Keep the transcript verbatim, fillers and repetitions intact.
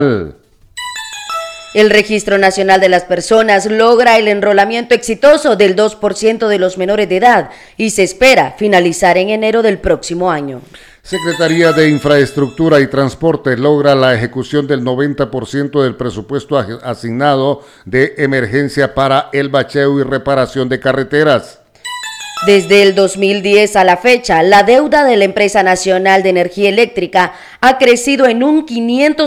El Registro Nacional de las Personas logra el enrolamiento exitoso del dos por ciento de los menores de edad y se espera finalizar en enero del próximo año. Secretaría de Infraestructura y Transporte logra la ejecución del noventa por ciento del presupuesto asignado de emergencia para el bacheo y reparación de carreteras. Desde el dos mil diez a la fecha, la deuda de la Empresa Nacional de Energía Eléctrica ha crecido en un quinientos